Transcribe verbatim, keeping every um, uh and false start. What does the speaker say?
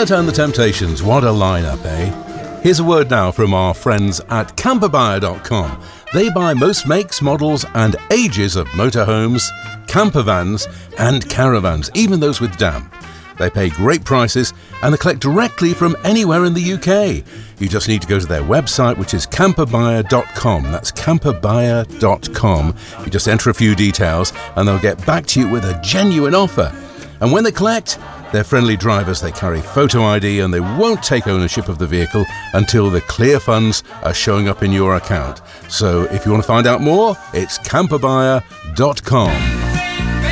Turn the Temptations, what a lineup, eh? Here's a word now from our friends at camper buyer dot com. They buy most makes, models and ages of motorhomes, camper vans and caravans, even those with damp. They pay great prices and they collect directly from anywhere in the U K. You just need to go to their website, which is camper buyer dot com. That's camper buyer dot com. You just enter a few details and they'll get back to you with a genuine offer. And when they collect, they're friendly drivers. They carry photo I D and they won't take ownership of the vehicle until the clear funds are showing up in your account. So if you want to find out more, it's camper buyer dot com.